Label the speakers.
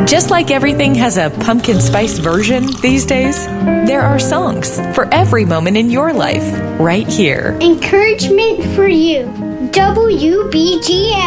Speaker 1: Just like everything has a pumpkin spice version these days, there are songs for every moment in your life right here.
Speaker 2: Encouragement for you. WBGM.